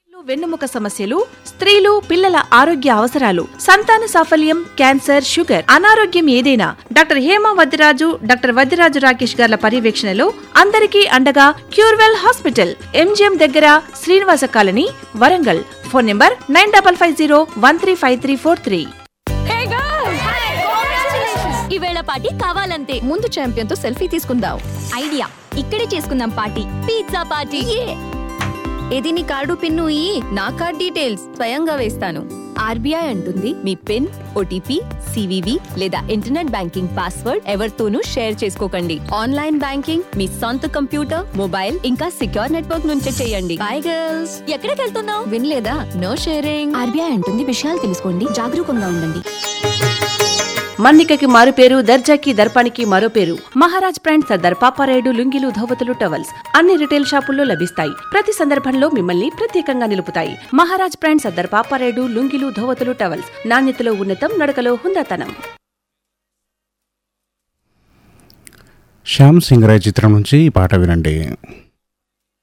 వెన్నుముక సమస్యలు, స్త్రీలు, పిల్లల ఆరోగ్య అవసరాలు, సంతాన సాఫల్యం, క్యాన్సర్, షుగర్, అనారోగ్యం ఏదైనా డాక్టర్ హేమ వద్దిరాజు, డాక్టర్ వద్దిరాజు రాకేష్ గార్ల పర్యవేక్షణలో అందరికీ అండగా క్యూర్వెల్ హాస్పిటల్, ఎంజిఎం దగ్గర, Srinivasa colony, Warangal. Phone number 9550135343. ఈవేళ పార్టీ కావాలంతే. ముందు ఛాంపియన్ తో సెల్ఫీ తీసుకుందాం. ఐడియా, ఇక్కడే చేసుకుందాం పార్టీ. Pizza party. ఇది నీ కార్డు పిన్ను నా కార్డ్ డీటెయిల్స్ స్వయంగా వేస్తాను. ఆర్బీఐ అంటుంది మీ పిన్, ఓటీపీ, సివివి లేదా ఇంటర్నెట్ బ్యాంకింగ్ పాస్వర్డ్ ఎవరితోనూ షేర్ చేసుకోకండి. ఆన్లైన్ బ్యాంకింగ్ మీ సొంత కంప్యూటర్, మొబైల్ ఇంకా సిక్యూర్ నెట్వర్క్ నుంచే చేయండి. By girls. ఎక్కడికి వెళ్తున్నావు? వినలేదా? No sharing. ఆర్బీఐ అంటుంది విషయాలు తెలుసుకోండి, జాగరూకంగా ఉండండి. మన్నికకి మారు పేరు, దర్జాకి దర్పానికి మరో పేరు. మహారాజ్ బ్రాండ్ సర్దార్ పాపారాయుడు లుంగీలు, ధోవతులు, టవల్స్ అన్ని రిటైల్ షాపుల్లో లభిస్తాయి. ప్రతి సందర్భంలో మిమ్మల్ని ప్రత్యేకంగా నిలుపుతాయి. Maharaj brand Sardar Paparayudu లుంగీలు, ధోవతులు, towels. నాణ్యతలో ఉన్నతం, నడకలో హుందాతనం. శ్యామ్ సింగరాయ్ చిత్రం నుంచి ఈ పాట వినండి.